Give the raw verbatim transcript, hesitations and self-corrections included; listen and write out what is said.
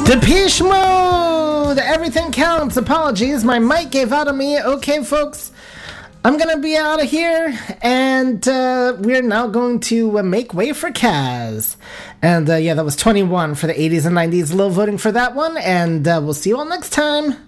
Depeche Mode! Everything counts. Apologies, my mic gave out on me. Okay, folks, I'm gonna be out of here, and uh, we're now going to uh, make way for Kaz. And uh, yeah, that was twenty-one for the eighties and nineties. Low voting for that one, and uh, we'll see you all next time.